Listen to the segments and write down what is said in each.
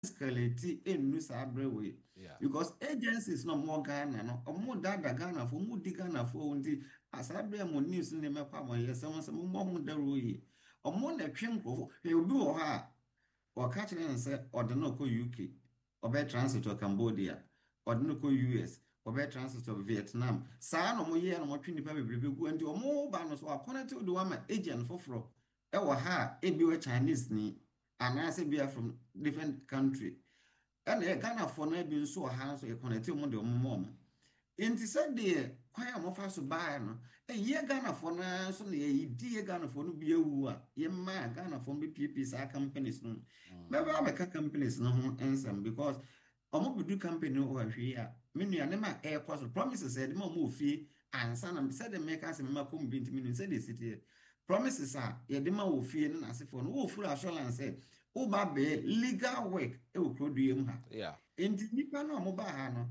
escalate enu sabre because agencies no more Ghana no more dada Ghana for more di Ghana for undi asabre mo news ne mekwa mo yesem se mo mo da royi omo na twem krofo e obi wo ha o ka kire nse ode no ko UK obe transit to Cambodia ode no ko US obe transit to Vietnam saa no mo ye no mo twi nipa bebrebe gu ndi omo ba no so connect with one agent foforo e wo ha e bi we Chinese ni anase be from different country and Ghana for na bi nso ha nso e connect mo de mo enti said de kwan mo fa so buy no ye Ghana for na so na ye di Ghana for no bi ewu a ye ma Ghana for bi PP sa companies no never make companies no ho ensem because omo bi do company o hwe a me nua ne ma air cost promises e de mo fie ansa na said the makers me ma kom bi ntimi no said the city promises are ye de ma wo fie no na asefo no wo full assurance wo ba be legal work e wo produce mu ha enti nipa no mo ba ha no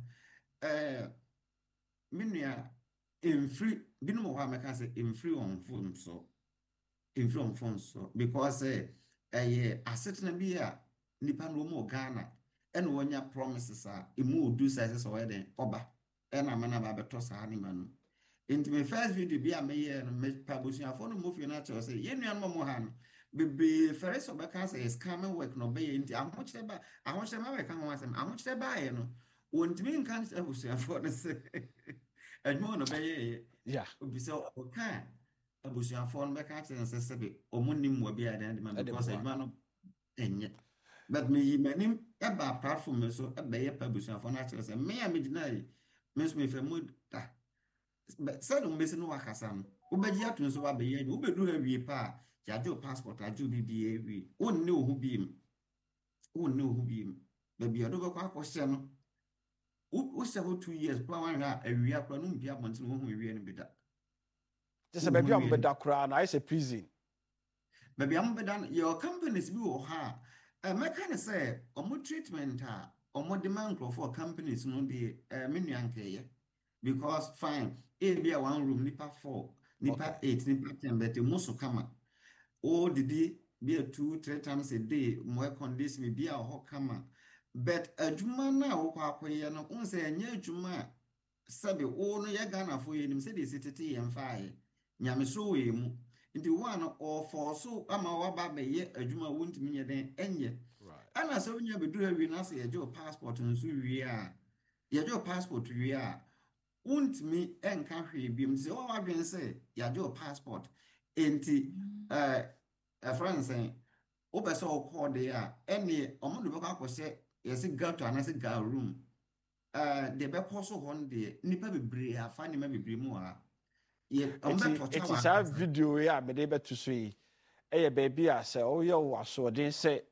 menua free binu mo ha meka say free on phone so because asetna bi a nipa no mo Ghana and wonya promises a emu do sizes o den oba na mana ba beto sa ni manu enti me first video bi a me ye no me pabusuafo no mo fi na che say ye nua no mo ha no bebe ferris obeka say scamming work no be enti ahochire ma be ka ho asem ahochire ba ye no wontimi nkan abusuafo no say admo no be ye obi say oka abusuafo no be ka che say sebe omunim mo bi adan de ma because admo no enye but me manim eba platform so eba ye abusuafo no che say me a me dinai me so me fe mood said on mesi no wakasa no obeji atun so wa be ye obedu ha wie pa jajo passport ajo bibie wi wonni ohu biem ba bia do be kwa kwose no wo se ho 2 years kwa wan ha awia kwa no mbia bontin wo hu awie no bida just ba bia mo beda kura na I say prison ba bia mo beda your companies bi wo ha meka ne say omo treatment a omo demand for companies no be menuankeye because fine be a one room nipa 4 nipa 8 nipa 10 but muso kama o didi be a 2-3 times a day more condition be a ho kama but adwuma na wo kwa akoye no unse anya adwuma sabe o no ye Ghana fo ye nim se de sitete ye mfaaye nyame so we mu nti one or for so ama wa ba be ye adwuma wontimi nye den enye ana so nya bedu ha wi na se ye jo passport nso wi a ye jo passport wi a untimi enka hwe biem se o wadwen se ya jo passport enti France o be so call dey a ene omodo be kwa kwose yesi gato anase ga room de be koso hon de nipa bebre afa ni ma bebre mu a ye ombe tocha wa sa video ya me de betu so yi eye ba bia se o ye wo asodin se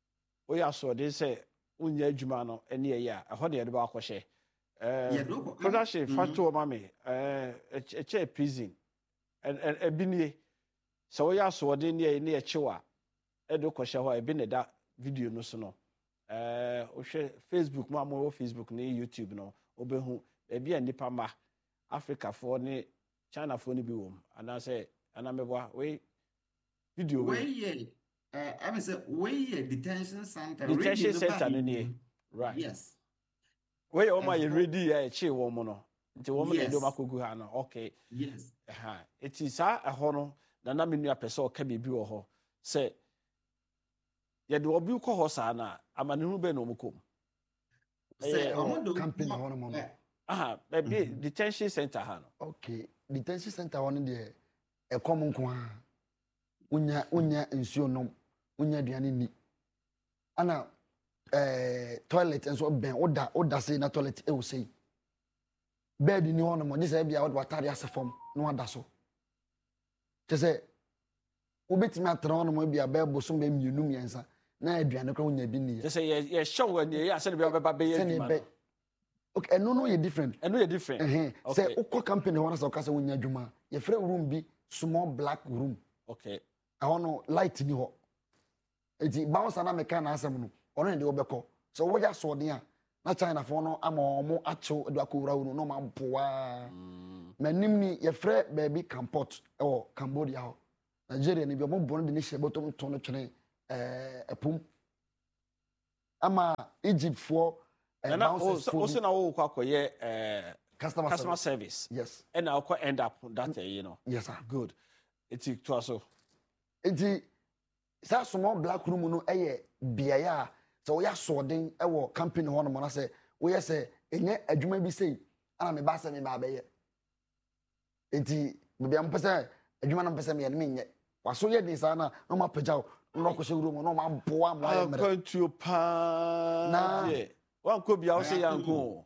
unya adwuma no ene ye a ho de ba akwose production fatu mame eche prison ebinie so we aso de ne ye chewa edo kwhye ho ebi ne da video no so no o hwe Facebook ma mo Facebook ne YouTube no obehu ebi anipa ma Africa for ne China for ne bi wom ana say ana meboa we video we I mean say we detention center ne right yes we o ma ye ready ya eche wo mo no nti wo mo na do makogu ha no okay yes it is ho no na menu apese o ka bebi wo ho se ye de obi ko ho sa na amanihu be no mukom se omodo campaign ho no mo baby detention center ha no okay detention center ho no de ekom nko ha unya nsuo no unya duane ni ana toilet enso ben oda say na toilet e wo say bed ni ho no mo je say bia wo watare asefom no wada so je say obetimi atra ho no mo bia be bosom be mienum yensa na aduane kra unya bi ni je say ye show ani ye ase bia be be ye dwuma okay eno ye different okay say ukọ company ho na so ka say unya dwuma ye free room bi small black room okay ahono light ni ho eti bounce na meka na asem no ono de obekọ so wo ya so de a na China fo no ama omo acho do akowura wo no ma mpoa manim ni ye frɛ baby Kampot o Cambodia ho Nigeria ni bi omo bon de ni hye botom to no twene epum ama Egypt for also now customer service. Yes. And I'll end up that you know. Yes, sir. Good. It's to also. It's that small black room no biaya so we are sorting our company one mona say we say enye adwuma bi say ana me ba say me ba be enti me bia mpese adwuma na mpese me nye waso ye din sa na no ma pagyaw no ko room no ma boa mo am going to pa na one ko bia o say yanko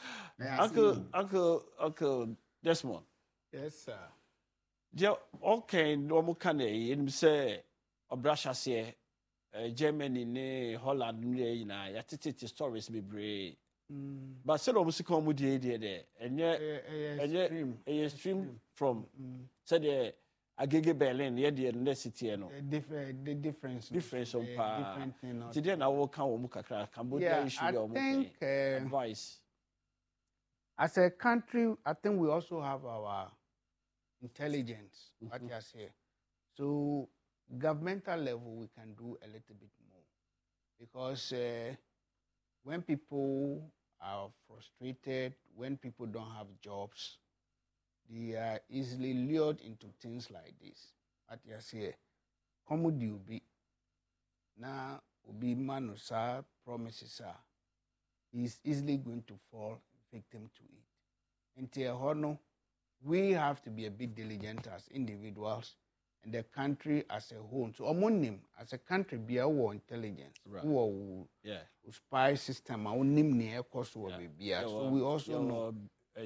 uncle Desmond. Yes sir. Je okay no mo kan e nim say obrasha say Germany ne Holland ne na ya tete stories be brave. But say no music come dey there enye stream from say the Agege Berlin ye the university no the difference on pa today na wo kan wo mu kakra Cambodia issue your advice. As a country, I think we also have our intelligence, what you say. So, governmental level, we can do a little bit more. Because when people are frustrated, when people don't have jobs, they are easily lured into things like this. What you say, come would you be? Now, Obi Manusa promises her, is easily going to fall victim to it. And we have to be a bit diligent as individuals and the country as a whole. So amonim as a country be our intelligence. Right. Spy system so we also know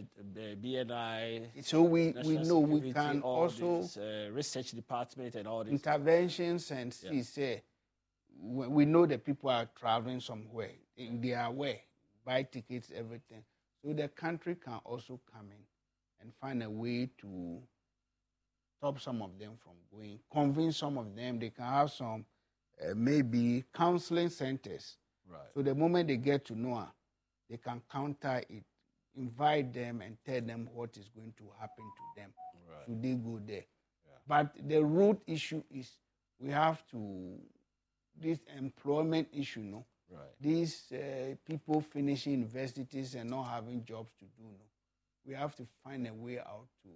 BNI. So we know we can also this, research department and all this interventions and see say we know that people are traveling somewhere. They are aware, buy tickets, everything. So the country can also come in and find a way to stop some of them from going, convince some of them. They can have some maybe counseling centers. Right. So the moment they get to know, they can counter it, invite them and tell them what is going to happen to them. Right. Should they go there? Yeah. But the root issue is we have to, this employment issue, no? Right. These people finishing universities and not having jobs to do, no? We have to find a way out to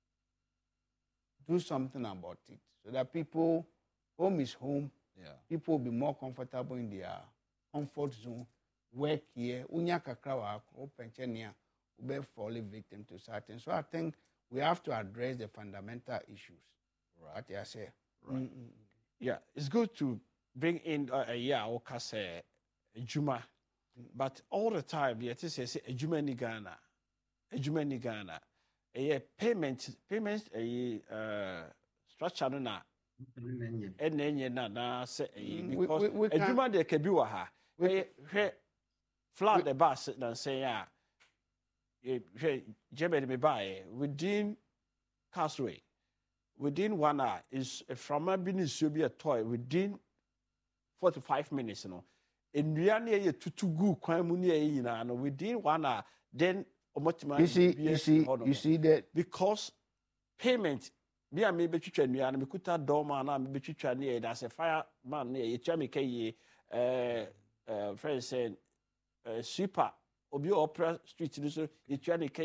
do something about it so that people, home is home. Yeah. People will be more comfortable in their comfort zone. Work here, unya kakra open chenia, ube falling victim to certain. So I think we have to address the fundamental issues. Right. What I say. Right. Yeah, it's good to bring in a Juma, but all the time, you say a Juma ni Ghana, a payment, structure na, na say because a Juma de kebiwa flat the bus and say Germany me buy within Castaway, within 1 hour is from a business should be a toy within 45 minutes, you know. In reality, to go crime within 1 hour, then you see that because payment. Me and maybe chicha ni and me kuta doma na me chicha ni that's a fireman ni you tell me friend said super obi opera street so you tell me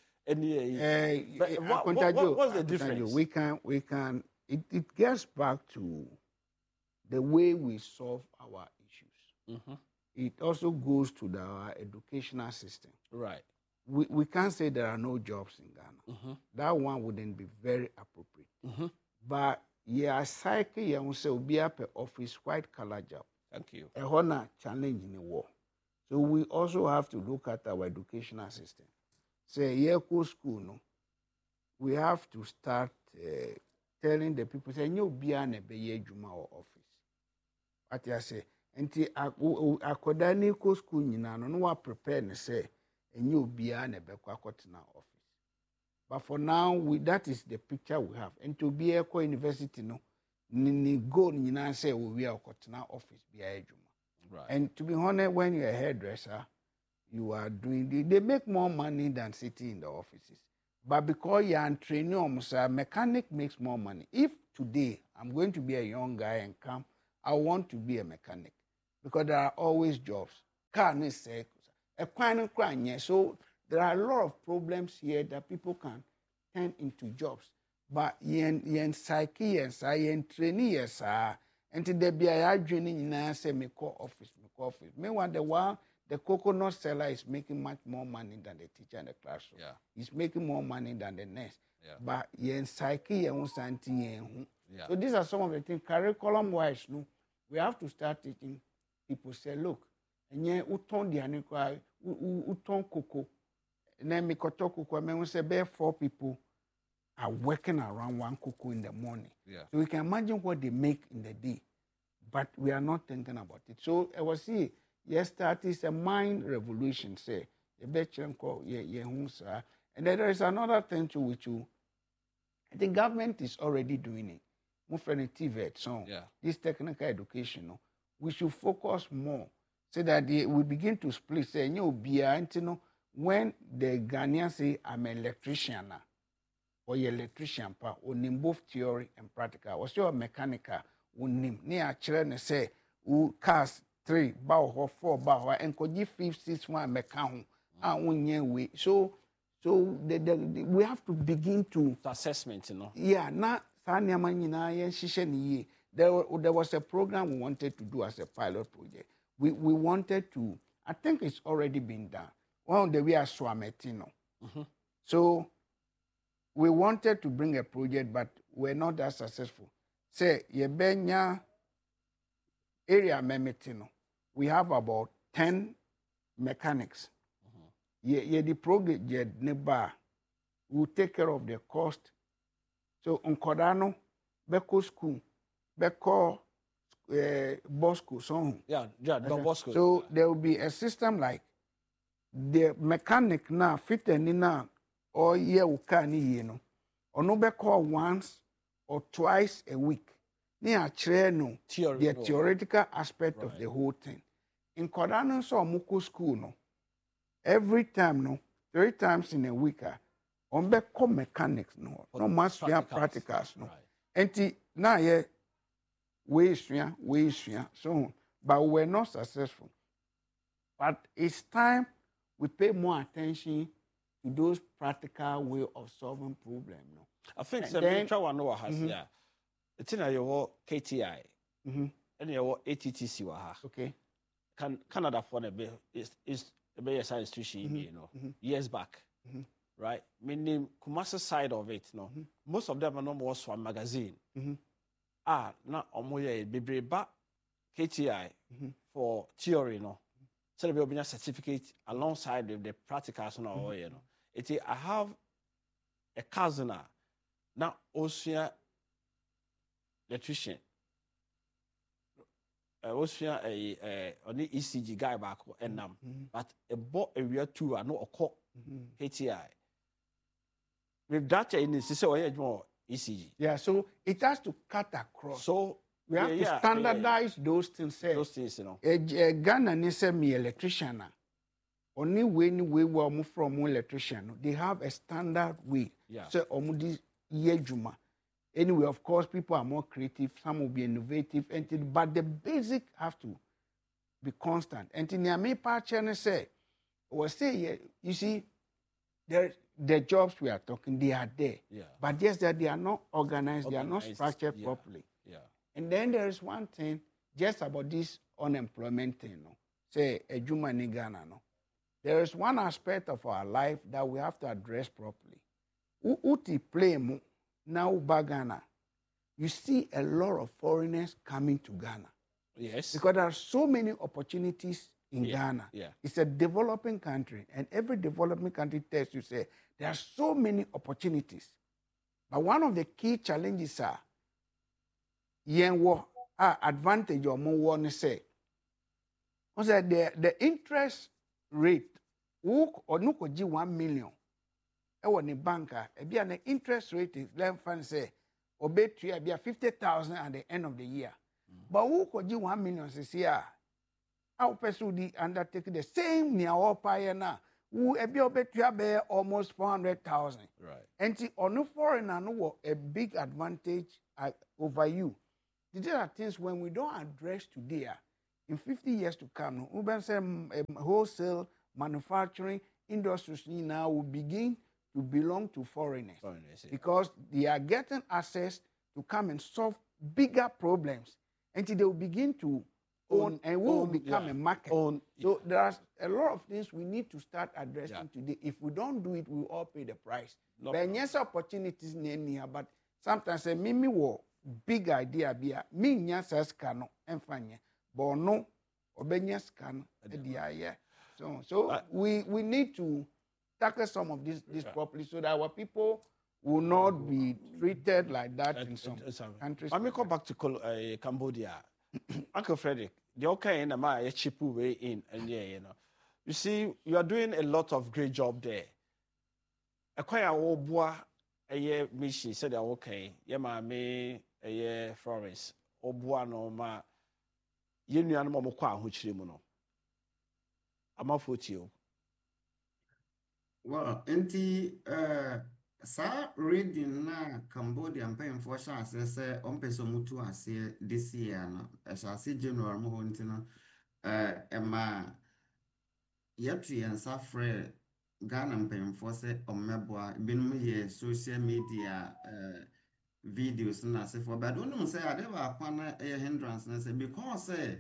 what's the difference? We can it gets back to the way we solve our issues. Mm-hmm. It also goes to our educational system. Right. We can't say there are no jobs in Ghana. Mm-hmm. That one wouldn't be very appropriate. Mm-hmm. But yeah, cycle you will say be up office white collar job. Thank you. A honor challenge in the war. So we also have to look at our educational system. Say yeah, go school no. We have to start telling the people say you be an ebeye juma or office. What I say, enti akoda ni ko school nyina no wa prepare ne say enye obia na bekwa kwatena office. But for now, that is the picture we have. And to be a university, no, ni go nyina say we are kwatena office be a juma. Right. And to be honest, when you're a hairdresser, you are doing they make more money than sitting in the offices. But because you're a trainee, mechanic makes more money. If today I'm going to be a young guy and come, I want to be a mechanic. because there are always jobs. Car is say, so there are a lot of problems here that people can turn into jobs. But yen psyche, yen training, yes, and there be a training in a say, me call office. Meanwhile, the coconut seller is making much more money than the teacher in the classroom. Yeah. He's making more money than the nurse. Yeah. But yen psyche, yen something. Yeah. So these are some of the things curriculum-wise. No, we have to start teaching people. Say, look, and yeah, uton dianikwa, uton cocoa. And then me koto cocoa. I mean, say, 4 people are working around 1 cocoa in the morning. Yeah. So we can imagine what they make in the day, but we are not thinking about it. So I was saying, yes, that is a mind revolution. Say, and then there is another thing to which the government is already doing it. More for the TVET, so this technical education, we should focus more so that we begin to split. Say, when the Ghanaians say, I'm an electrician now, or you're electrician, or both theory and practical, or you're a mechanical, near children say, cars 3, bow 4, bow, and could give 5, 6, 1 mechanic, and so we have to begin to assessment, Yeah, now there was a program we wanted to do as a pilot project. We wanted to, I think it's already been done. One of the way Swametino. So we wanted to bring a project, but we're not that successful. Say, Yebenya area Memetino. We have about 10 mechanics. The project nearby will take care of the cost. So on Cordano, Beko school, Beko Bosco, so Bosco. So there will be a system like the mechanic now fit now or year ukani or no Beko once or twice a week. Near the theoretical aspect of the whole thing. In Cordano, so Muko school no. Every time, 3 times in a week, on beko mechanics, no must be practicals, no. And now, we so, but we're not successful. But it's time we pay more attention to those practical way of solving problems, no. I think so. It's in your KTI, and your ATTC. Okay. Canada for the is a science institution, years back, right? Meaning Kumasi side of it, most of them are no more Swam magazine. Now omoye bebre ba KTI for theory, so there will be a certificate alongside with the practicals, I have a cousin now, also electrician. Also on the ECG guy back and but a bought area 2 are not a call KTI. With that in this is more ECG. Yeah, so it has to cut across. So we have to standardize those things. Those things, Ghana needs me electrician. Only when we were moved from electrician, they have a standard way. Yeah. So omudi yejuma. Anyway, of course, people are more creative. Some will be innovative, but the basic have to be constant. And in the part, say, you see, the jobs we are talking, they are there. Yeah. But just that they are not organized, they are not structured properly. Yeah. And then there is one thing just about this unemployment thing. Say, a Juma in Ghana. There is one aspect of our life that we have to address properly. Uti play mo. Now, Ghana, you see a lot of foreigners coming to Ghana. Yes. Because there are so many opportunities in Ghana. Yeah. It's a developing country, and every developing country tells you, say, there are so many opportunities. But one of the key challenges are, advantage or more want to say, the interest rate, or no 1 million. Ewo ni banker, the interest rate is let say, obey 50,000 at the end of the year. But who could give 1 million this year? Our person will undertake the same near all pioneer now. Who obey almost 400,000. Right. And on no foreigner no a big advantage over you. These are things when we don't address today, in 50 years to come, wholesale manufacturing industries now will begin to belong to foreigners, because they are getting access to come and solve bigger problems, and they will begin to own, and we will become a market. So there are a lot of things we need to start addressing today. If we don't do it, we will all pay the price. But yes, opportunities near, but sometimes a mimi wo big idea bia me nya sas kano enfanye but no obenya scan yeah. So we need to tackle some of this properly, so that our people will not be treated like that in some countries. Let me come back to Cambodia. Uncle Frederick, the okay in a cheap way in, and you see, you are doing a lot of great job there. Acquire bois a year mission said, okay, yama me a year Florence, or bois no ma, you knew animal which you I'm off with you. Well, sa reading na Cambodia and paying for chance, say, on peso mutu as this year, as I see General Mohontina, Yatri and Safre, Ghana and paying for say, on Meboa, been me social media videos, and I say for, but don't say I never upon a hindrance, and I say, because say,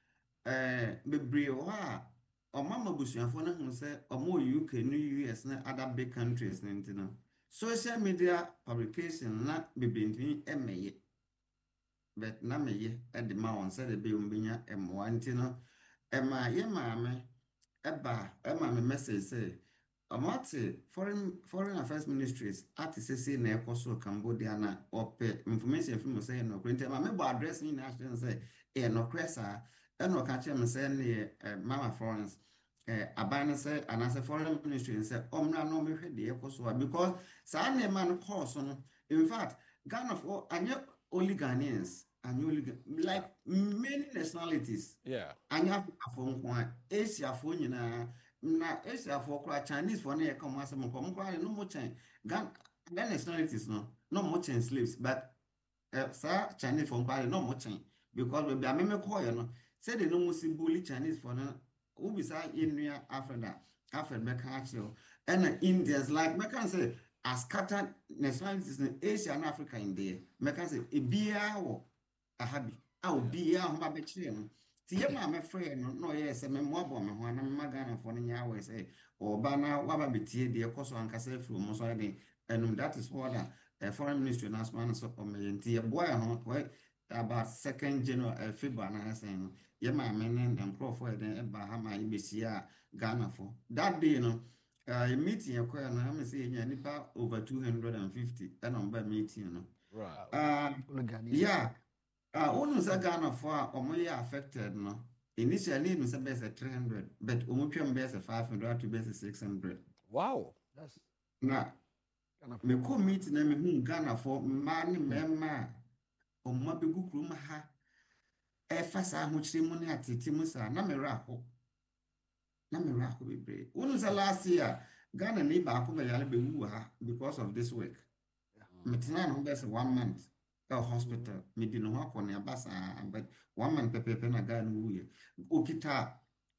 Bebrewa. Or Mama Bushiafona who say, or more UK, New US, and other big countries, social media publication not be between MA, but Name at the Mountain said the Biumbinia and Wantino, Emma, Yemame, Emma message say, Amati, Foreign Affairs Ministries, artists in Ecoso, Cambodiana, or information from saying no print. I remember addressing national say, no cressa. And no catch him saying Mama Florence, Abana say, and as a foreign ministry, and say, Omna no me the Ecosoa, because Sane man course on. In fact, Ghana for and only Ghanaians, and you like many nationalities. Yeah. And you have a phone, Asia phone, na Asia for Chinese for near come as a no more change. Ghana nationalities, no more change slaves, but sir, Chinese phone, no more change, because we be a meme coin. Said the no symbolic Chinese for now, who beside in Africa, and Indians like Mekan say, as scattered nationalities in Asia and Africa in there, Mekan say, a beer or a habit, I'll be a Mabechian. See, I'm afraid, no, yes, I'm a mobile, when I'm Magana for the hour say, or Bana, Wababiti, the Ocoso and Cassette from Mosadi, and that is what a foreign ministry announcement of me, boy, about 2nd General February, saying, Yama men and Crawford and Bahama IBCA Ghana for that day, a meeting occurred, and I'm saying, Nipa over 250, and on by meeting, Right. Yeah, almost a Ghana for Omoya affected, no. Initially, it was a best at 300, but Umupium best at 500 to best at 600. Wow. That's now, me co meeting them Ghana for man, memma, or Mabigu Krumaha. Efasa Huchimuni at Timusa, Namiraho. Namiraho be brave. When was the last year? Ghana need Bakuba because of this work. Metinan who best 1 month. A hospital, Medino on your bassa, but 1 month pepe na Ghana. Okita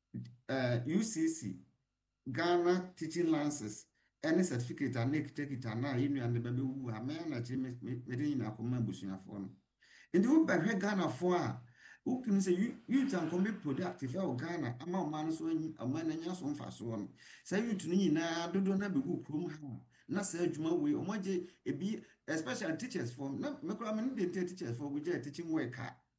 UCC, Ghana teaching lances, any certificate and take it and now you and the baby who are man at Medina Bushina phone. And you by Ghana for. Who can say you can be productive? Oh, Ghana, I'm a man so a man and yes on fast one. Say you to me now, do not be good room. Not say Juma way, or my J, be especially teachers for not teachers for which are teaching work.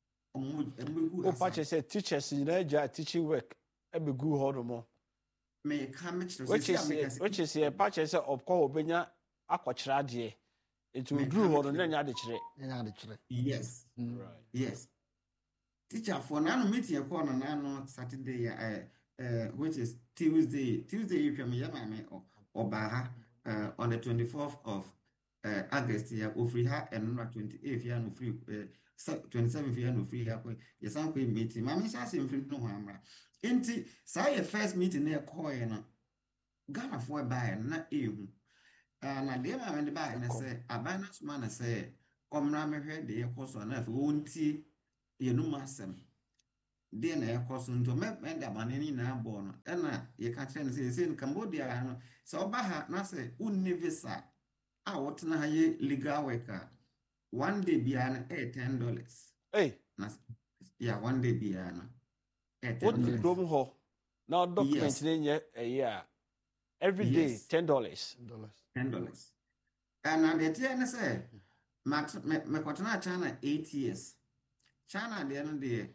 Oh, Pache said teachers in Nigeria teaching work. Every good hold more. May come which is a Pache said of Kobenya Aquatradi. It will do hold on any other tree. Yes, right, yes. Teacher for nano meeting a corner nano Saturday, which is Tuesday, you can be or Baha on the 24th of August here, free her and 28th year no free 27th year no free her. Yes, I'm going meeting. Mammy says in front no hammer. Inti say first meeting near coin Ghana for by not you. And I dear mamma the buy and say, a balance man say, Omra me heard the course on earth won't see. You know, Massam. deɛ na ɛkɔ so nti mɛda bane no nyinaa bɔɔ no ɛna yɛka kyerɛ no sɛ ɛsɛ no Cambodia no sɛ ɔba ha na sɛ wonni visa a wotena ha yɛ legal work a 1 day biara no ɛyɛ $10. Na yeah, 1 day biara no ɛyɛ $10. Wodi hɔ na document ne nyɛ ɛyɛ a every day $10. $10. And the deɛ ne sɛ mekɔtena China 8 years. China deɛ no deɛ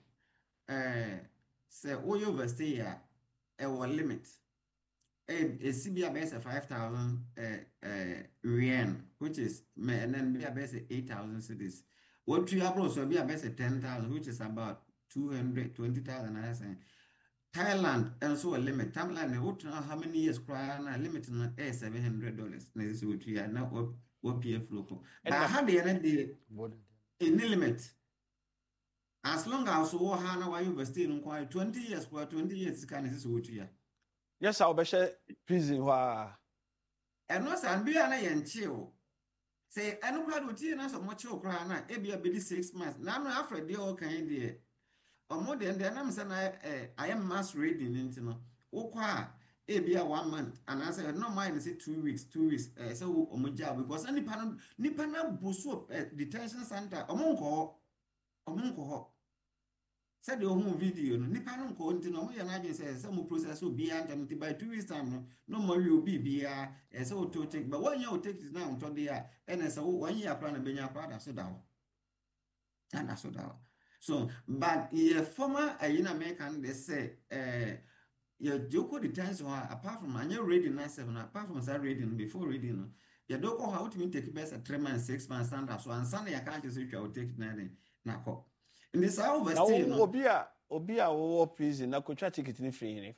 sɛ woyɛ overstay a ɛwɔ limit. Ɛsi bi a bɛyɛ 5,000 yuan, which is and then bi a bɛyɛ 8,000 cedis. What you abroad so bi a bɛyɛ 10,000, which is about 220,000 I say. Thailand also a limit. Thailand how many years prior na limit na $700. Na this what we are now what PF local. But how the end in the limit. As long as you have na why you stay in 20 years for 20 years can this what we are. Yes, I'll be prison wa. And no san be na yen chill. Say anu crowd with you na so much okra na e be 6 months. Na no afred dey all kind there. More than the name say I am mass reading into no. Okwa e be 1 month and I say no mind say 2 weeks. So omoja because any nipa na buso detention center omonko ho. Said the home video no nipa no nko nti no mo ya na adwen say mo process obi antam nti by 2 weeks time no more you be bia so to take but one year take it now to there and so 1 year plan na benya kwada so da ho. And so da. So, but the former American, they say, your Joko detention, apart from annual reading, apart from that reading, before reading, your Doko, how to take best at 3 months, 6 months, standard. So, on Sunday, I can't just say, I will take it. In this hour, Obia, prison, I could try to get in free.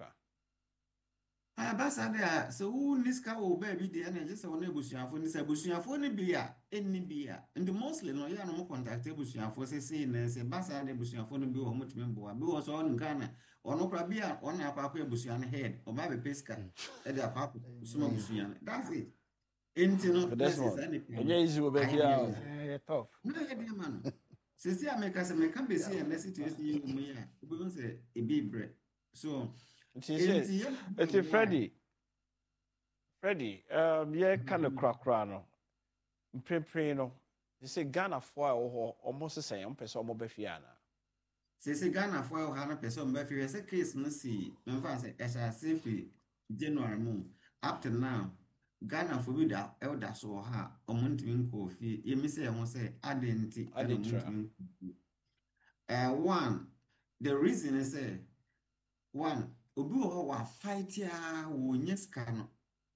Abasada so who niska wo baby dey na just won ebusuafo ni ebusuafo ni bia enni bia and mostly no ya no mo contact ebusuafo say na say basada ebusuafo no bi wo mutime mboa bi wo so on Ghana ono kra bia on akwa ebusua no head o ba be pesca e dey akwa suma busua that's it enti no that's it onye easy wo be here tough no e dey man sisi ameka se meka be see na situation yi mu ya obi say e be bre so it's Freddie, yeah, kind of crack no. Mpre no. They say Ghana for almost the same person mo be fiana. Say Ghana for 100% be fiana. Say case no see. Memfa say SRC January moon up to now. Ghana for we da elder so ha omuntimi nko fi. Yemi say won say identity one the reason is say one obi wa fight ya wo nyeska no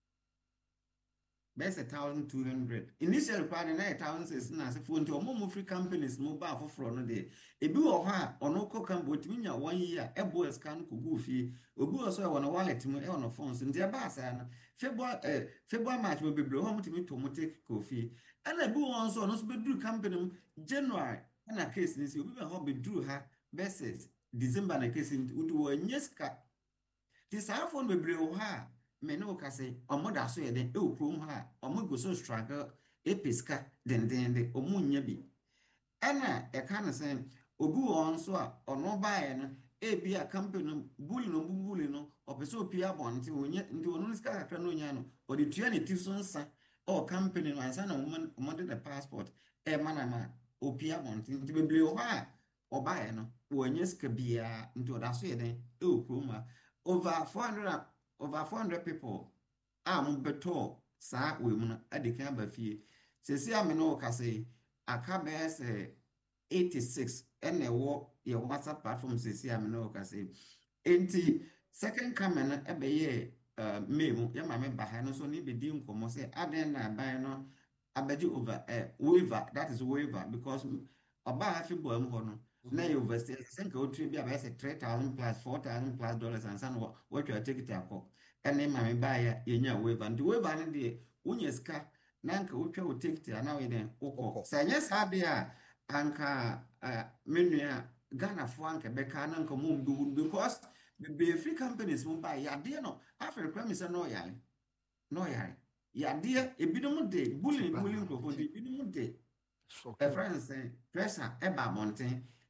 best 1,200 initial plan na 1,000 na se phone to omo free companies no ba afoforo no de ebi wo ha ono ko kambo timinya 1 year ebo scan ko gu fi obi wo so e wo wallet mu e wo phones ndi ba asa na February March we bebre ho mutimi to take ko fi ana ebi wo so no so be duru company January na case ni se obi be ho be duru ha best December na case ndi wo nyeska this iPhone be brew ha me no ka say omo da so ye den e okrom ha omo go so struggle e peska den omo nya bi ana e ka na say obi won so a ono bae no e bi a company bully no opeso pia bonti onye ndi onu ska kakra no nya no o de tua ne ti so nsa o company no ansa na omo de the passport e manama o pia bonti ndi be brew ha o bae no onye ska bia ndi o da so ye den e okrom ha over 400 people beto sa we mu adika ba fie sesi ame no ka say aka be say 86 ene wo ye WhatsApp platform sesi ame no ka say enti second comment e be ye memo ye ma me ba ha no so ni be di nkomo say aden na ban no abeji over waiver that is waiver because oba hafi bo am ho no na university think o three be about 3,000 plus 4,000 plus dollars and some what you take it akọ ene ma me buy ya yenya waiver and the waiver no de unye ska na nka o twa o take it na we den ukọ sanye sabe a anka menu a Ghana fo anka be ka na nka mo mdu because be free companies mo buy ya de no after premise no yare ya de ebinom de bullying crofo de ebinom de a friend say pressure e ba monten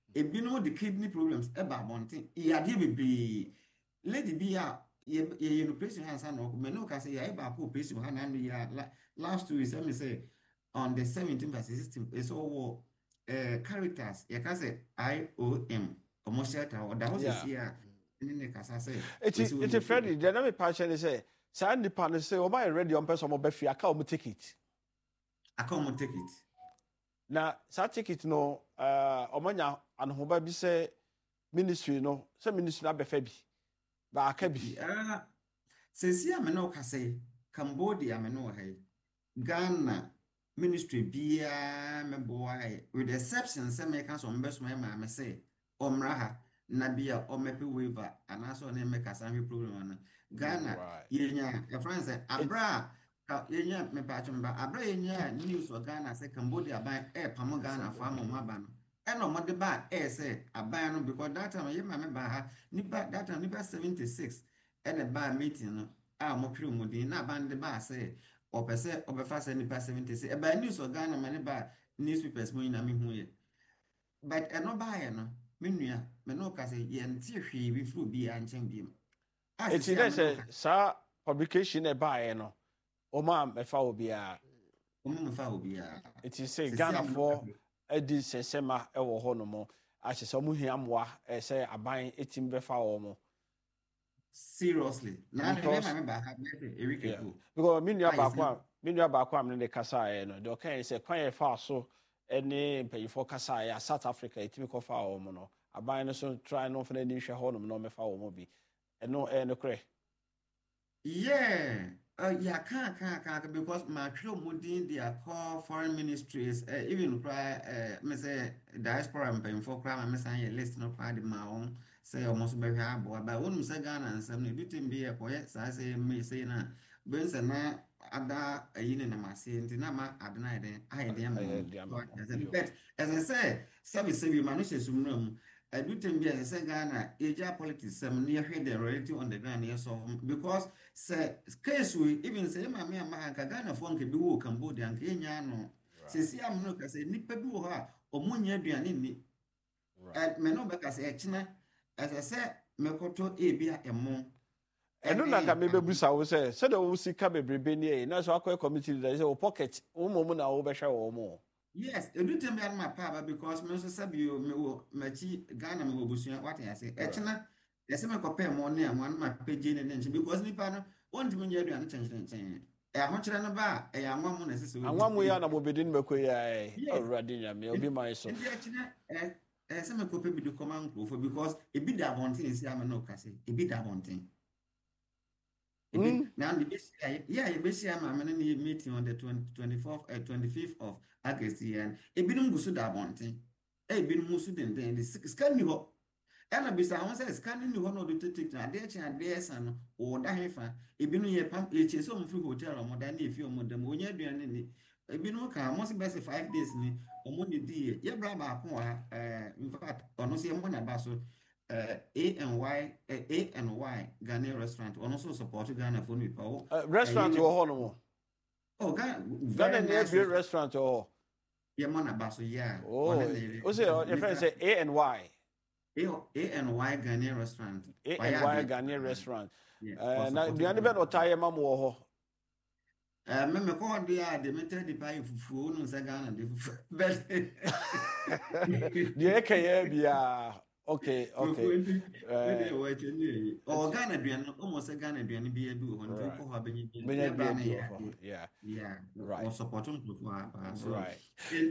Ebi no the kidney problems eba abonten. Iyade bebree. Lady bi a ye operation hansa no me no ka say ya eba ko operation ha na no ya last 2 weeks let me say on the 17th and 16th is all characters you can say IOM almost shelter or that was this year in the kasa say it's Freddy the name passion say say nipa no say o buy ready on person mo be fi aka o ticket na sa ticket no omanya anhoba bi say ministry no say ministry na be fa bi ba aka bi say see am no ka say Cambodia me no hay Ghana ministry bia me boy with the exception say me can so mbeso me say omraha na bia o mepe waiver and also na make asan program na Ghana yenya e friend say abra yenya me pa chumba abra yenya news of Ghana say Cambodia ban pam Ghana for amaba no e no mo de ba say aban no because that time yema me ba ha nipa that time nipa 76 e the ba meeting no a mo twi mo din na ban de ba say opese obefa say nipa 76 e ba news of Ghana me ba newspapers mo ina me hu ye but e no ba ye no menua me no ka say ye nti hwe bi fru bi anchen bi it is sa publication e ba ye no o ma me fa obi a it is say Ghana for edi sesema e wo ho no mo a se so mo hiamwa e say aban etim be fa wo mo seriously na me ba ha Erike ko because menua ba kwa am ne kasa e no de kan say kwan e fa so any payfo kasa ya South Africa etimi ko fa wo mo no aban no so try no for any hwe ho no me fa wo mo bi no no kre yeah can because my mudin they are called foreign ministries even me say diaspora and payfo cry me say list no cry the my own say almost be abo but wonu say Ghana and some do tin be e koye say me say na ben say na ada ayine na mase nti na ma adena eden ayeden mo but as I say service we manage sumram I do think be say Ghana Asia politics some near the reality on the ground yes of because say case we even say ma Ghana phone ke bi wo Cambodia and Kenya no say see am no ka say nipa bi wo ha omunya aduane ni me no be ka say echina as I say mekoto ebia emo eno na ka mebebusa wo say de wo sika bebrebe ni e na so akwa committee leader say wo pocket wo momu na wo be hwe wo mo yes edu tembe an ma pa because me so sabi me wo machi Ghana me wo busua what I say echina yese me ko pay mo na mo an ma page ne nche because nipa no won timi nya aduane chen ho kire no ba ya anwa mo na sese anwa mo ya na mo bedin makoyi ai already nya me obi man so ndi echina yese me ko pay bi do command for because e bi da bonten isi am no kase e bi da bonten now the best meeting on the 25th of August and a bit musu da bonten a bit musu den the scanning ho and a bisa one says scanning the honor to take na there and there san or da hefa e bi no ye pam e che so free hotel or more than if you mo dem onya aduane ni e bi no ka mo se best 5 days ni o mo di ye bra ba ko in fact ono se mo na ba so A&Y Ghana restaurant and also support Ghana for me restaurant or hono Ghana near restaurant or yeah man baso yeah oh say your friend say A&Y Ghana restaurant A&Y Ghana restaurant na duane be no taye mam wo ho me ko dia de meter di pai fufu no say Ghana de fufu but de ekeye bia okay Ghana duane almost Ghana duane bi edu ho nti ko ha benyi yeah right support on so right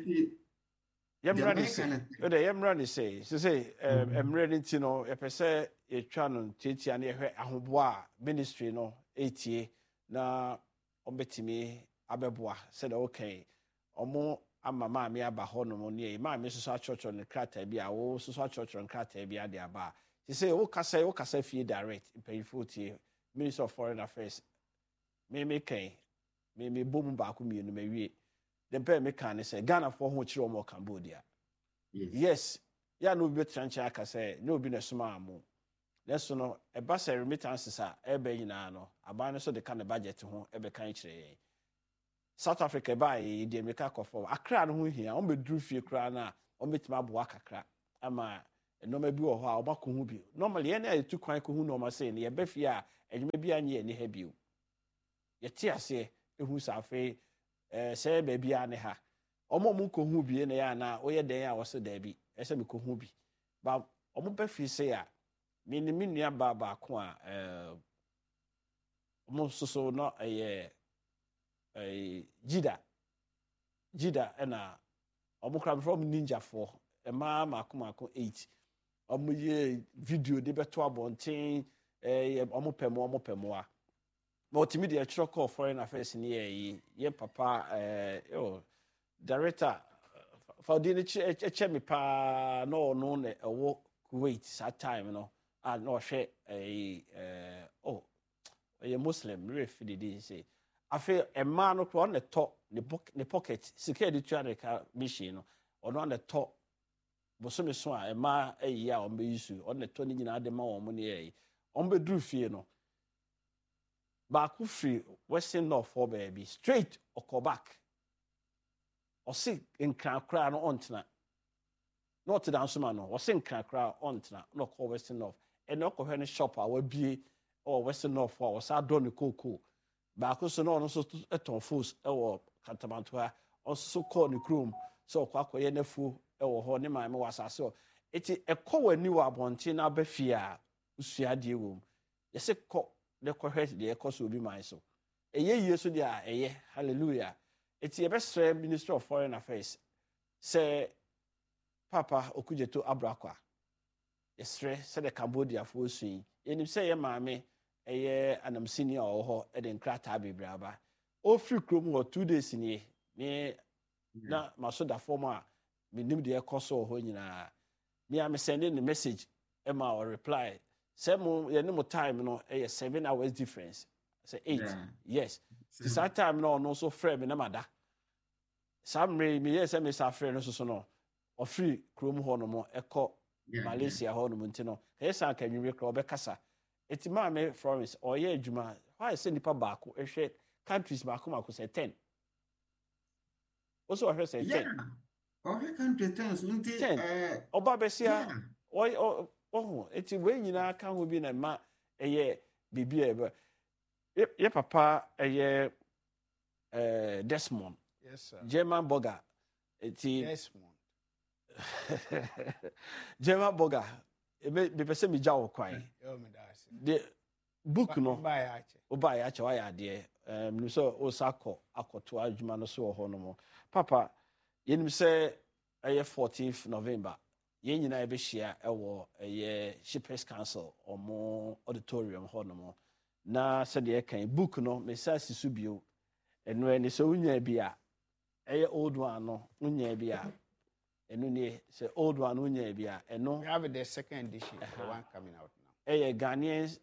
yemra ni say emre ni ti no e pese e twa no tiatia na ehwe ahoboa ministry no etie na ombetimi abeboa said okay omo ama maami aba ho no mo ne maami soso achọchọ ne krata bi a wo soso achọchọ ne krata bi ade aba ti say wo kasa fie direct impayfo tie Minister of Foreign Affairs me kan me bom ba ko mienu mawie dem pay me kan ne say Ghana for ho chiro mo Cambodia yes ya no bi tranche aka say no bi na soma amu leso no e ba say remittances a e ba nyina no aba no so de kan budget ho e be kan kire South Africa by the America for Accra no hia on be dru fie kra na on betima boa kakra ama nneɛma bi wɔ hɔ a ɔma kɔhu bi normally yɛn a yɛtu kwan kɔhu nneɛma sɛ ne yɛbɛ fie a adwuma bi anye ne ha bio yɛte ase ehu safe sɛ baabi a ne ha ɔmo mu kɔhu bi ne ya na oyɛ dan a wɔsɛ daabi ɛsɛ me kɔhu bi ba ɔmo bɛ fie sɛ a me ne me nua ba ko a ɔmo soso no ɛyɛ jida ɛna ɔmo kra from ninja for ɛma mako 8 ɔmo yɛ video de bɛto abɔnten ɔmo pɛmo a ma otimi de ɛkyerɛ call foreign affairs ni yɛ papa director for the ɛkyɛ me pa no ne ɛwɔ Kuwait that time no a no hwɛ ɛyɛ Muslim ref de say afi ɛma no kro ne tɔ ne pocket sika de tua de ka machine no ɔno ne tɔ bosome so a ɛma ɛyi a ɔmbe yisu ɔno ne tɔ ne nyina de ma wɔn ne yɛ ɔmbe duru fie no baako free western north for baby straight ɔkɔ back ɔsi nkran kra no ɔntena north dan so ma no ɔsi nkran kra ɔntena na ɔkɔ western north ɛna ɔkɔ hwɛ ne shop a wabie ɔwɔ western north a ɔsa dɔ ne koko baako so na ɔno so ɛtɔn fools ɛwɔ kantamanto ha ɔso kɔ ne krom sɛ ɔkɔ akɔyɛ n'afuo ɛwɔ hɔ ne maame wɔ asase hɔ eti ɛkɔ w'ani wɔ abɔnten na abɛfie a usua deɛ wɔ mu yɛsɛ kɔ ne kɔhwɛ deɛ ɛkɔ so obi man so ɛyɛ yie so deɛ a ɛyɛ hallelujah eti yɛbɛsrɛ ministry of foreign affairs sɛ papa okudzeto abrakwa yɛsrɛ sɛ de Cambodia fo sui yɛnim sɛ yɛ maame ɛyɛ anamsini a ɔwɔ hɔ ɛde nkrataa bebree aba ofiri krom wɔ 2 days nie ne na masoda form a menim deɛ ɛkɔ so hɔ nyinaa me am sending the message ɛma or reply sɛ mo yɛne mo time no ɛyɛ 7 hours difference sɛ 8 yes this time no no so frɛ me na mada some me yes me sa frɛ no so no ofiri krom hɔ no mo ɛkɔ Malaysia hɔ no mo nti no ɛyɛ san ka nwiri kra ɔbɛkasa eti ma me Florence ɔyɛ adwuma why sɛ nipa baako ɛhwɛ countries baako mako sɛ 10 also ɔhwɛ sɛ 10 ɔhwɛ country 10 so nti ɔba bɛsia ɔho eti we nyina ka ho bi na ma ɛyɛ bibi ɛbɛ yɛ papa ɛyɛ Desmond yes sir German burger eti Desmond German burger ebe bepese mi gya wo kwan the book no oba ya che wa ya de no so o sako akoto adwuma no so ho no mo papa yenim se eye 14th November yen nyina ebe hia ewo eye Shippers Council omo auditorium ho no mo na se de kan book no me sa sisu bio eno eni so unya bia eye old one no unya bia eno ne say old one unya bia eno we have the second edition the one coming out now Ghanaians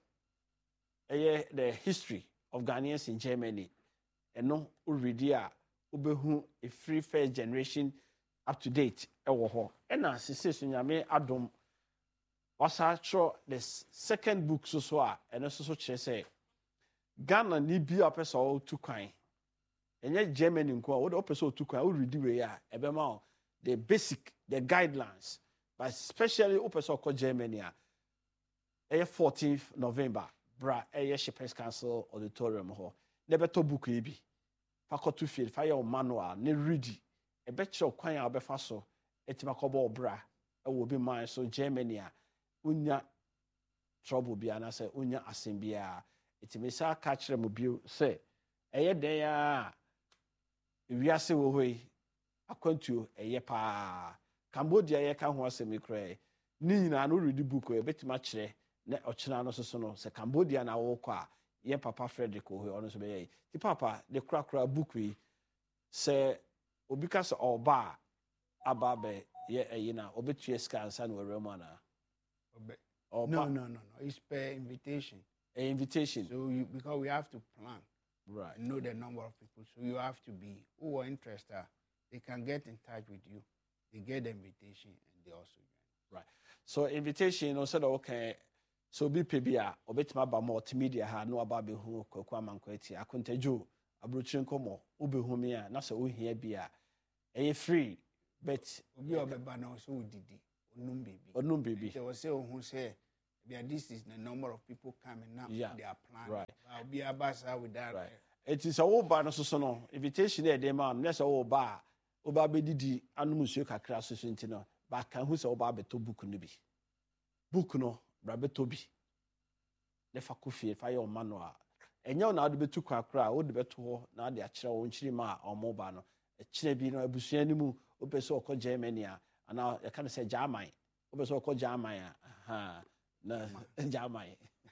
the history of Ghanaians in Germany eno already a obehu a free first generation up to date ewo ho ena sese so nyame adom wasatro the second book so a eno so kire say Ghana ni bi apesa o tukwan enye Germany nko a wo de opesa o tukwan o read we a ebema the basic the guidelines but especially opesa o Germany a 14th November bra Shippers Council auditorium ho ne beto book e bi faculty field fire manual ne ready e be kire kwan a obefa so etima kobo bra e wo bi man so Germany a unya trouble bi ana say unya asem bi a etimi sa ka kire mo bi say eye den a wiase wo hoi akwantuo eye pa Cambodia ye ka ho asem ikra ni nyina no ready book e betima kire na ochina no so no se Cambodia na wo kwa ye papa Frederick o ono so be ye ti papa de krakra book yi se obi ka so oba aba be ye eyina obetue scans and werema na no it's per invitation so because we have to plan right know the number of people so you have to be who are interested they can get in touch with you they get the invitation and they also join right so invitation said okay so bi pebia obetima ba multimedia ha no aba be hu kwaku amanko ati akontajo abrochiren komo obehu me a na so ohia bia eye free but obi obeba na so odidi Onum baby. They will say, who say, yeah, this is the number of people coming now. Yeah. They are planning. Right. I'll be a basa with that. Right. It is a old bar, no, invitation there, they man, that's a old bar. Oba bedidi anu musuo kakra soso ntino ba kan hu se oba beto book no bi book no bra beto bi le fa kofie fa ye o manual enya na adu betu kakra o de beto ho na ade akire wo nchiri ma omo ba no akire bi no abusua ni mu opese okọ Germany a ana ya kan se German opese okọ German a ha na German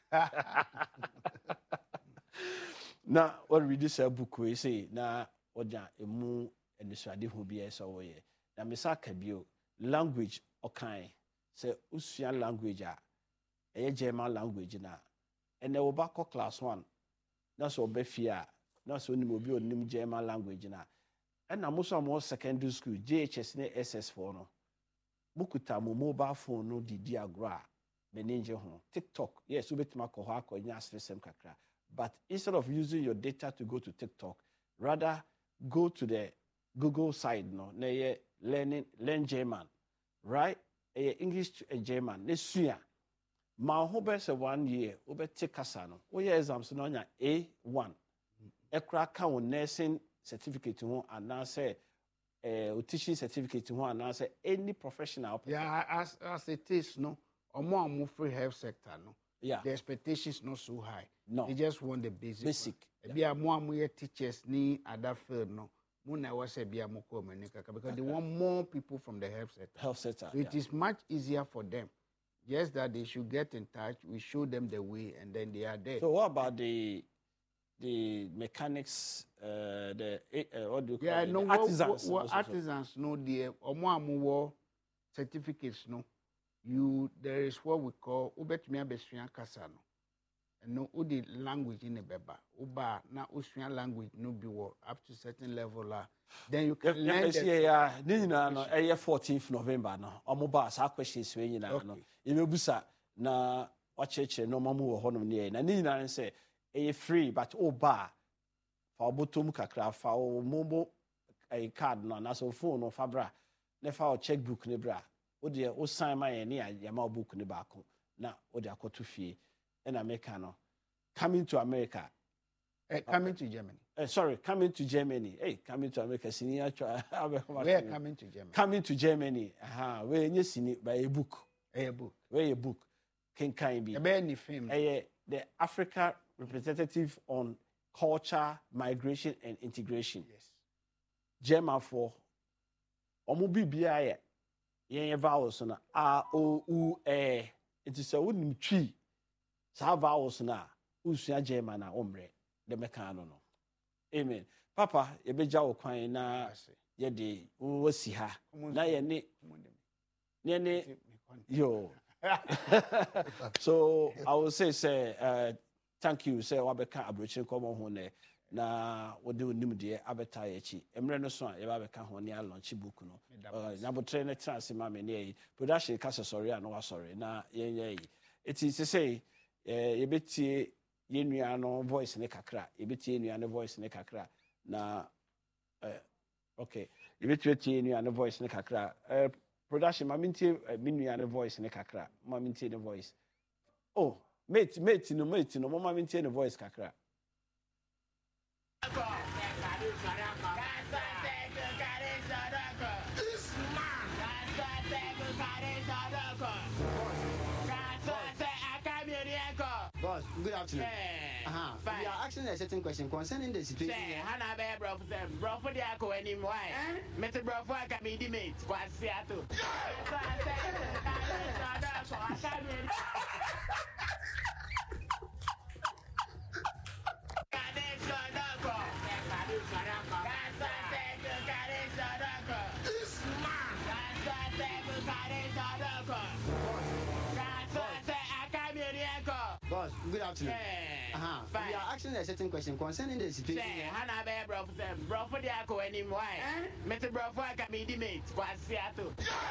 na what read this book we say na oja emu enisade hu bia so wo ye na misaka bio language okan se usua language a eye German language na ene wo ba ko class 1 na so be fia na so ni obi onim German language na ena mo so mo secondary school JHS ne SS4 no mukuta mo mobile phone no didi agro menenje ho TikTok yes obetima ko ho akonya asresem kakra but instead of using your data to go to TikTok rather go to the Google side no na ye learn German right English to a German ne sua ma ho be se 1 year obeti kasa no wo ye exams no nya A1 ekra ka wo nursing certificate ho and say teaching certificate ho and say any professional yeah as it is no omo free health sector no yeah the expectations not so high no they just want the basic yeah. Be teachers ni other field no because they want more people from the health sector. So it is much easier for them. Just that they should get in touch. We show them the way, and then they are there. So what about the mechanics? What do you call it? No, artisans. Artisans, no, the omo certificates, no. There is what we call ubetmia besua kasano. No, the language in the beba. Uba na usua language no be up to certain level then you can learn. Yeah, no. 14th November no. Omoba sa questions we nyina no. Emebusa na wacheche no mamu wo honom ne na nyina say free but oba fa obotom kakra fa o momo card no na so phone no fabra na fa o checkbook ne bra. O de o sign my ne ya ma book ne ba ko na o de akoto fie. In America, no. Coming to America. Coming to Germany. Coming to Germany. Hey, coming to America. Where coming to Germany? Coming to Germany. Where you see it by a book. A book. Where a book can be. The Africa representative on culture, migration, and integration. Yes. German for Omo BBI. Yen vowels na A O U E. It is a wooden tree. Sa vowels na usua German na omre de mekano no. Amen. Papa, ye beja wo kwan na ye de wo si ha. Na ye ne yo. So I will say thank you say wabeka abrochi komo ho ne na wode onim de abeta ye chi. Emre no so a ye ba beka ho ne a launch book no. Na botre ne trans ma me ne production ka sorry na wa sorry na ye it is to say yebetie yenua no voice ne kakra yebetie yenua no voice ne kakra na okay yebetie yenua no voice ne kakra production ma mintie minua no voice ne kakra ma mintie ne voice oh mate no ma mintie ne voice kakra Boss, good afternoon. We are asking a certain question concerning the situation. Hana be bro for the ako anymore. Mr. Bro for I can be the mate. Kwasi ato. Boss, good afternoon. We are asking a certain question concerning the situation. Hana be bro for the ako anymore. Mr. Bro for I can be the mate. Kwasi ato.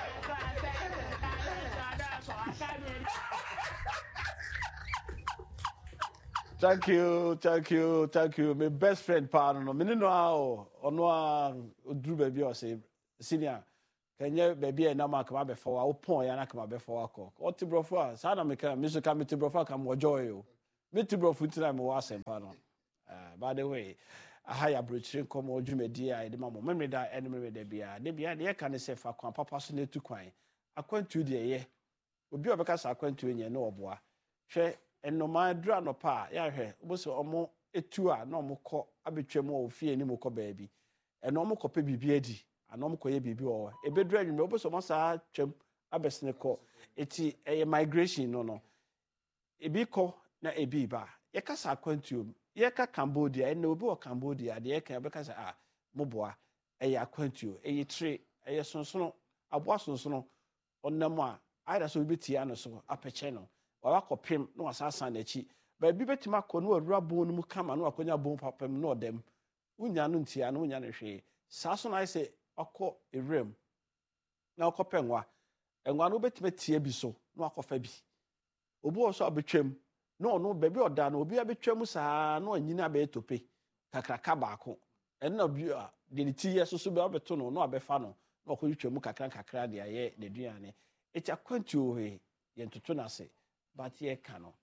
Thank you. My best friend, pardon. Me no how ono a odru baby o say senior. Kenya baby and Nama come before our point and I come before our cock. What to brofa? Sana make Mr. Kamiti brofa come more joy you. Mr. Brofu time was and pardon. By the way, a higher bridge come or Jume dear, the mamma, memory that enemy de beer. They be the can say for papa soon to quine. I quent to the year. Will be because I quent to in your no bois. Share and no my dra no pa, ya here, was or more a tour, no more call, I betray more fear any more baby. And no more copy BBD. Anom koye bibi o e bedra nwum obo so masa twam abesene ko eti e migration no ebi ko na ebi ba ye kasa akwantuom ye ka Cambodia e na obi o Cambodia de ye ka be kasa moboa e ya akwantuo e ye tre e ye sonsono aboa sonsono onnam a aida so bi tia no so apeche no wa wakopem no asasa na chi ba bi betima ko no awura bon no mu kama no akonya bon papam no odem unya no ntia no unya ne hwe saso na ise akọ erem na akọpẹ nwa no betime tie bi so na akọfa bi obi oso abetwam na ono ba bi oda na obi abetwam saa na anyina ba etope kakraka baako enna bi a de ti yeso so ba beto no na abefa no na akọtwam kakra de aye de duane eti akwantu ohe ye ntoto na se but ye ka no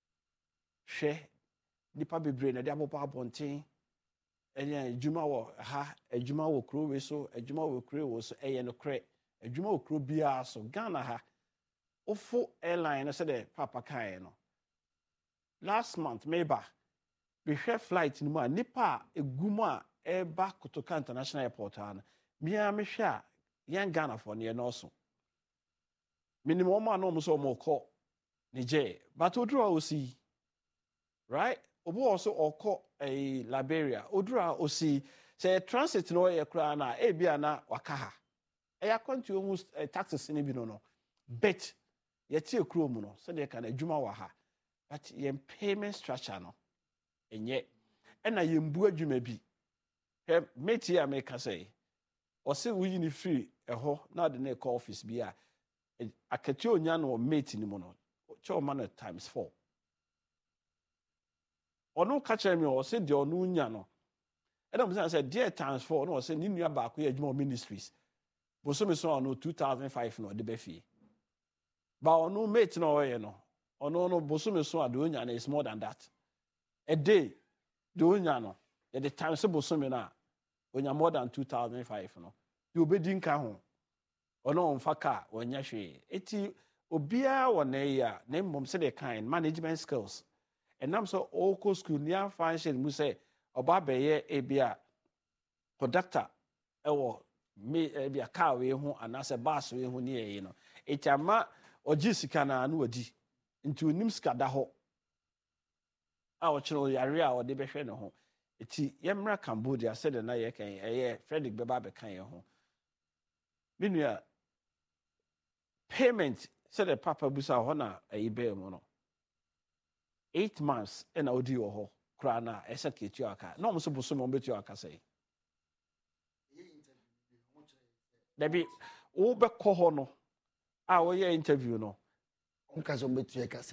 hwe nipa bebre na de abopo abonten enya adwuma wo ha adwuma wo kro we so adwuma wo kro wo so eye no kre adwuma wo kro bia so Ghana ha ofo airline so de papa kai no last month maybe we share flight ni ma nipa egumu a eba Kotoka International Airport ha na bia me hwe a yan Ghana for ne no so minimum ma no mo so mo ko Niger but oduro osi right obo also oko Liberia odura osi say transit no ye kra na e bia na waka ha e yakontu almost taxes ni bi no bet ye tie kro mu no so de ka na adwuma wa ha but ye payment structure no enye na ye mbu adwuma bi he meti America say o se wo yini free eho na de na call office bi a akati onya no meti ni mu no cho man times 4 ono catch me o say de ono nya no e dem say dear times 4 no say ni nua ba ko ye adwuma ministries bo so me so ono 2005 no de be fie ba ono mate no ye no ono no bo so me so ade onya na is more than that a day de onya no e the times bo so me na onya more than 2005 no de obedi nka ho ono onfa ka onya hwe eti obia wo na ya na mmom se de kind management skills and I'm so all school near function mu say oba beye ebia conductor ewo me ebia car we ho anase bus we ho ne ye no etiama oji sika na no wadi nti onim sika da ho a o chiro yare a o de behwe ne ho eti yemra Cambodia said na ye kan eye Frederick beba be kan ye ho minua payment said the papa busa ho na ayibe mu no 8 months and audi ho kra na esa ketu aka no mo so boso mo betu aka say debi wo be ko ho no a wo ye interview no onka so betu aka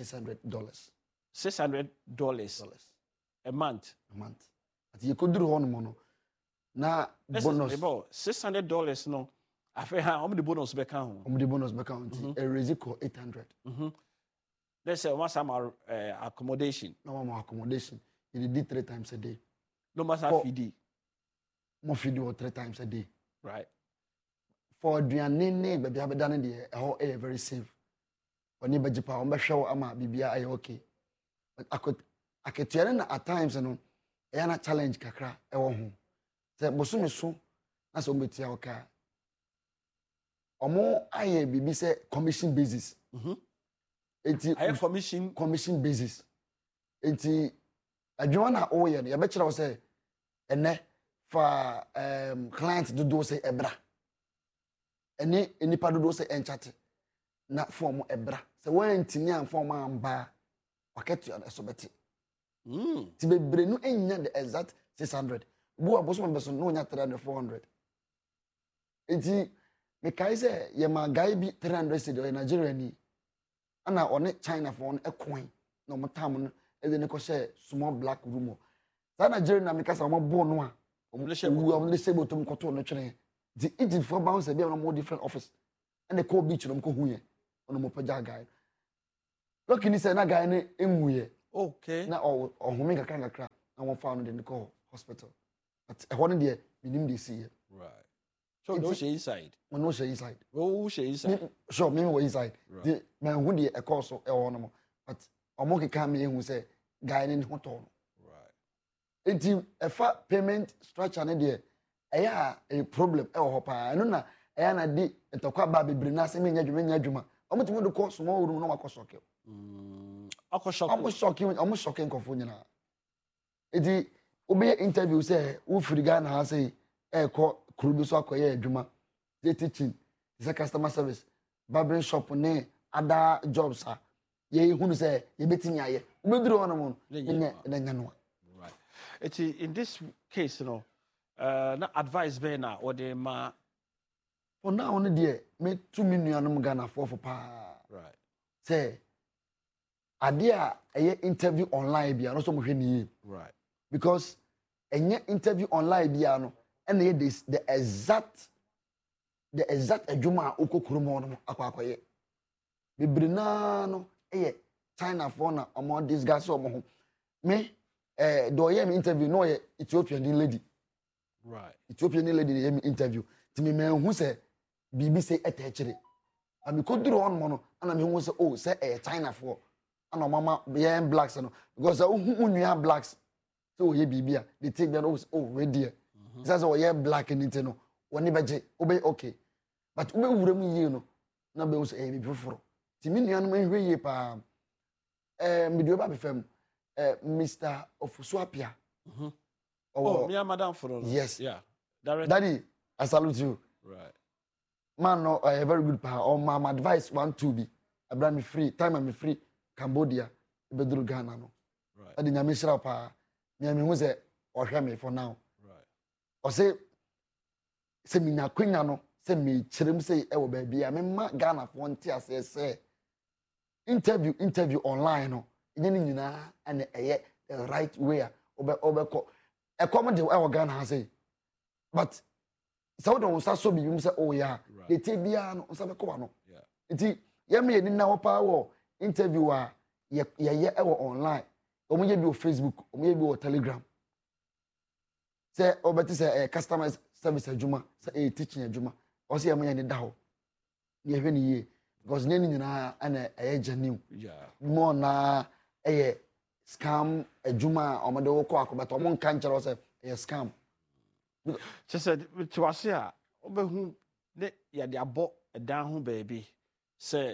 $600 a month ati ye koduru ho no no na bonus $600 no afa ha om de bonus be kan ho a resico 800 let's say once some accommodation. No more accommodation. You did 3 times a day. No matter feed. More feed or 3 times a day. Right. For Diane, baby, I've done it. How very safe. When you budget power, I'm sure I'm BBI okay. But I could tell you at times, you know, a challenge kakra. I want home. Say, Bosum is so. That's what we tell okay. Or more, I be say commission basis. Enti commission basis enti adwuma na oye no ya be kira wo say ene fa client do say ebra ene enipa do say enchate na form ebra say when ntini an form amba waketu so beti ti bebre no enya the exact 600 bu aboso me so no nya 300 400 enti me kai say ye ma guy bi 300 cedi o Nigeria ni ana one China for one coin no mo tam no e de ne ko share small black room sa Nigeria na me kasa mo bo no a o le se botom ko to no twere the Egypt for bounce be on more different office and the call beach no ko hu ye on mo pagya guy look ni say na guy ne enwu ye okay na ohome kakra na won fa no de call hospital but e ho ne de minim de see right so no she inside when no she inside oh she inside sure me we inside the man hu de e call so e ho no mo but omo keka me hu say guy ne ho to right enti e fa payment structure ne de eya a problem e ho pa no na eya na di etokwa ba bebre na se me nya dwuma omo timo de call small room no makosoke omo shocking kofo nyina edi obe interview say wo free Ghana ha say e ko krubi so akoye adwuma dey teaching say customer service barbering shop ne other jobs ye hunu say ye betimi aye obeduru ono mo nya no right eti in this case no na advice be na or the ma for now on there me 2 million Ghana for pa right say adia eye interview online bia no so mo hwe ni right because enye interview online bia no and the exact adwuma okokuru mo no akwakoye bebrina no eye China for na omo discuss omo ho me do ye me interview no ye Ethiopian lady right Ethiopian lady ye me interview ti me hu say bibi say etechire ami koduru on mo no ana me hu say oh say China for ana mama be blacks no because unua blacks so ye bibia they take them oh ready says oh ye black anything no woni beje obe okay but ube wuram yie no na be say me foforo ti me nua no hwe yie pa me dio ba be fam Mr. Ofusuapia oh me madam for yes yeah direct daddy I salute you right man no a very good pa on my advice 1 2 be abra me free time I'm free Cambodia bedru Ghana no right adi nyame shira pa me hu say ohwe me for now right o say me nya kwanya no say me chirem say e wo ba bia me ma Ghana for nti ase say interview online no nya ni nyina and eye the right way obeko e come de e wo Ghana ha say but so don't so be you say oh yeah they take bia no so be ko no yeah nti ye me ni na wo pa wo interview a ye e wo online omo ye bi o Facebook omo ye bi o Telegram say obeti say customer service adwuma say teaching adwuma o say am ne da ho ne hwe ne ye because ne nyina ana genuine yeah more na scam adwuma omo de wo ko akobeto omo nka nkyere say scam said to us here obehu ne ya de abo edan ho baabi say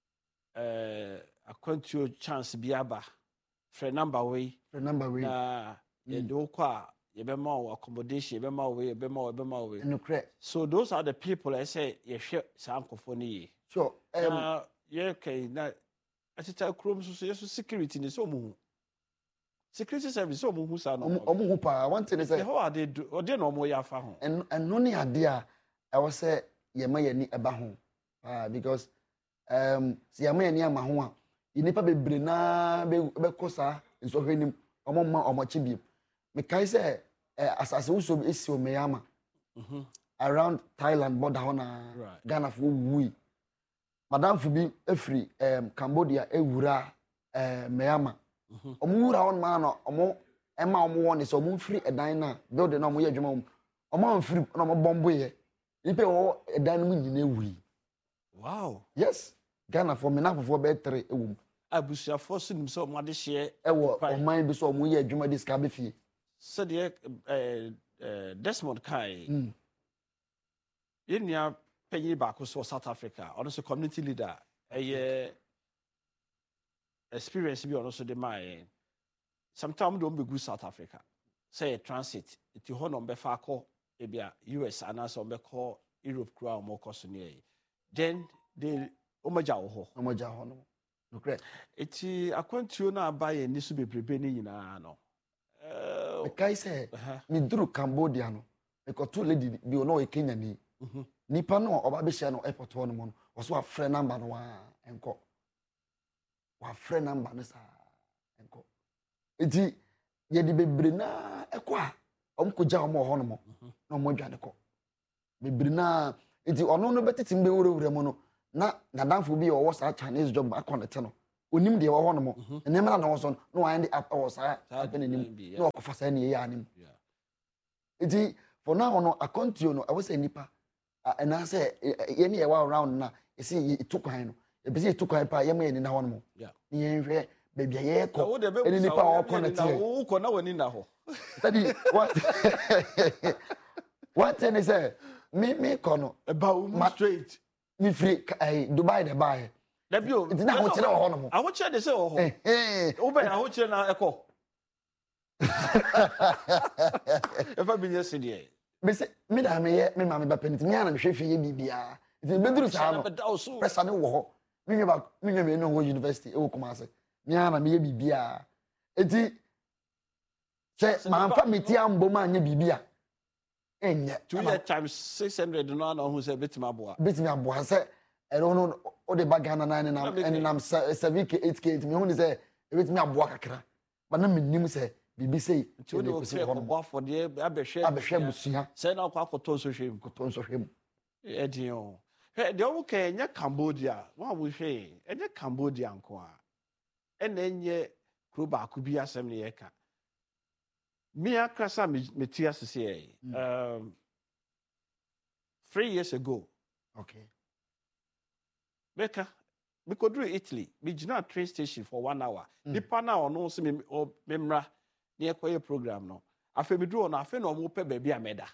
akwantuo chance biaba free number way na ye do kwa ye be ma accommodation ye be ma we so those are the people I say ye hwe sankofo ni ye sure ye kai na atita krom so ye so security ni so mu security service so mu hu sa no omo hu pa one thing say how are they do or they no mo ya fa ho and no ni ade a I was say ye ma ye ni eba ho because si ye ma ye ni ama ho a inipa bebre na be kosa nso hwenim omo ma omo chibiem me kai say asase uso esi o meyama around Thailand border ho na Ghana for wui madam fu bi efri Cambodia ewura meyama omo wura on ma no omo ema omo won so omo free edan na building na omo ye adwuma omo am free na omo bombo ye ipe wo edan mu nyina ewuri wow yes Ghana for me na for be 3 ewum abusia for sunim so omo ade hye ewo oman bi so omo ye adwuma de ska be fie so the Desmond Kai yenya penyi ba ko so South Africa also community leader experience bi also the my sometimes don't be good South Africa say transit it ho no be fa ko e bia US anas on be call Europe kra mo ko so ne then they omaja ho no correct eti akwantuo na abaye ni so bebrebe ni nyina no kai say me duru Cambodia no me ko to lady bi o no e Kenya ni nipa no oba be share no airport no mo no so a friend number no enko wa friend number no sa enko eti ye di bebre na eko a omko ja omo ho no mo na omo dwane ko bebrina enti ono no betiti mbe wure mu no na nadamfo bi o wo sa Chinese job akonnect no onim de wo ho no mo enem na no so no wind up o sa happen nim na okofa sa ne ya anim enti for now no akontio no I was say nipa and I say ye ne wa around na e see itu kwan no e be see itu kwan pa ye ma ni na ho no mo ye nhwe baby ye ko eni nipa o connect wo ko na wani na ho daddy what thing is me kono about straight me free Dubai the buy da bio nti na ho kire ho no mo a ho kire de se ho wo be a ho kire na eko e fa binye se de me se me da me ye me ma me ba peniti me ana me hwe fie bibia nti me duru sa no pressure ne wo ho me nwe no ho university e wo Kumasi me ana me ye bibia enti se ma fa meti ambom anya bibia enye 2 years times 600 no na ho se betima aboa se e no o de bagana na nam 7k 8k me hu ni se e betimi aboa kakra ba na menim se bibi sei ti o de o se ko for de abehwe busia se na kwa koton so hwem e din o he de o ka enye Cambodia wa wo hwe enye Cambodia nko a ena enye kro ba ku bi asem ne ye ka me akrasa meti asese 3 years ago okay Beka we could do Italy we gina train station for 1 hour nipa na ono so memra na ekoye program no afa me do no afa na omo pe ba bia meda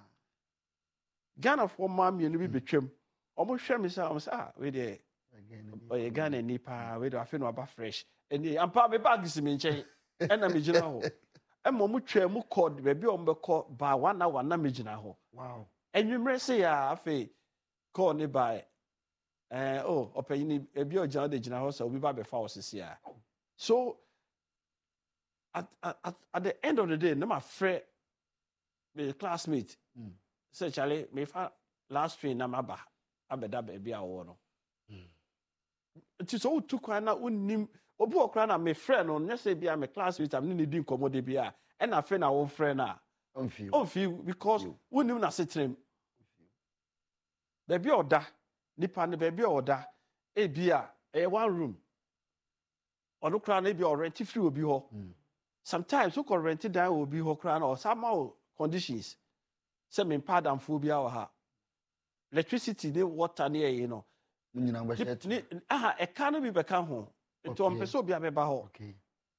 Ghana for mam ye no bi betwam omo hwe me say we dey oye Ghana nipa we dey afa na aba fresh eni ampa me bags me nchen ena me gina ho emo mu twa mu code ba bia omo be call ba 1 hour na me gina ho wow enwumre say ya afa call ni by opeyini ebi oja de gina ho so obi ba be fa osisi a so at the end of the day na my friend my classmate say Charlie me fa last train na maba abeda ba bia wo no ti so tu kwan na unnim obi okra na me friend no nya say bia me classmate am ni di nkomo de bia e na friend na wo friend na on feel because unnim na setrem da bia oda nipa ne baby order ebia one room onu kra na ebia rent free obi ho sometimes so rent down obi ho kra na or somehow conditions say me padam fo bia wa ha electricity dey water near you know nyina ngba ni e ka no bi be ka ho to on person obi abeba ho okay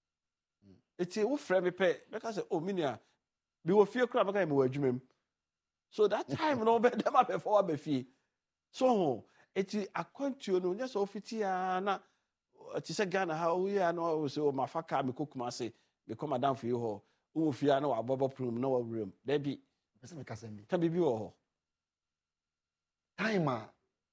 eti wo frɛ me pe because say oh minia bi wo fie kra beka me wo adwumam so that time no be dem abefo wa be fie so eti akwantuo no nya so fitia na ti se Ghana ha wo ya no so o mafaka me kokuma se me ko madam fie ho wo fia na wa bobo prum na wa wurem da bi pese me kasa mi ta bibi wo ho time a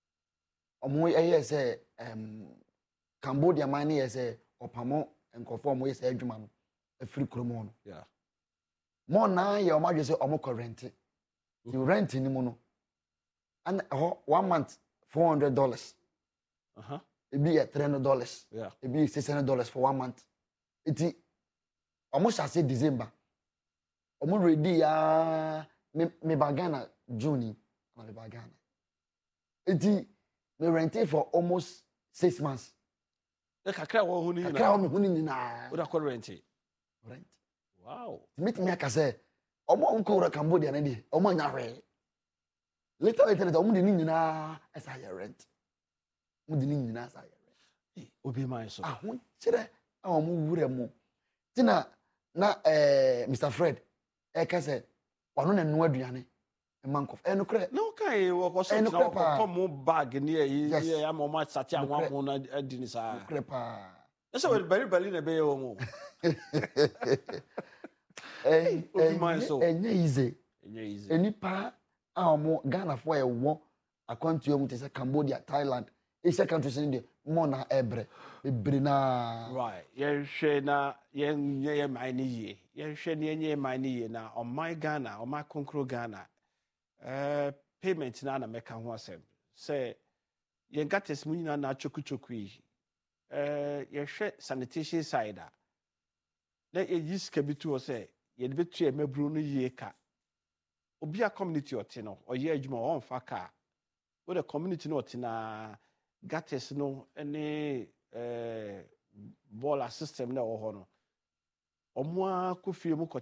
omo eye se Cambodia man ye se opamo enkofo omo ye se adwuma no afiri kromo no yeah mo na ye omo adwe se omo ko rent the rent ni mu no and 1 month $400 it be $300 yeah it be $600 for 1 month it almost as December almost ready me bagana June me bagana it me rented for almost 6 months e kakra wo hu ni na kakra wo hu ni na wo da ko rent wow meet me aka say omo nko Cambodia na di omo nya hwe later omo di ni nyina esa ya rent omo di ni nyina esa ya rent obi man so ho kire omo wure mu tina na Mr Fred ka say wano na no aduane mankof no kre no kai wo ko so na ko mo bag ni e ya mo ma sati anwa mo na adi ni sa kre pa ese we bari na be yo mo obi man so enye easy enipa mo Ghana for ewo akwantuo mu te se Cambodia Thailand Asia countries in the more na ebre na right ye hwe na ye man ni ye hwe na ye man ni ye na o my Ghana o my konkro Ghana payment na meka ho asem say ye gates mu nyina na chokuchoku yi ye hwe sanitation side a na ye yiska bitu o say ye de betu e mabru no ye ka obi a community ɔte no ɔyɛ adwuma ɔmfa car wo the community no ɔte na gutters no ne boiler system na ɛwɔ hɔ no ɔmo a kɔ fie mu kɔ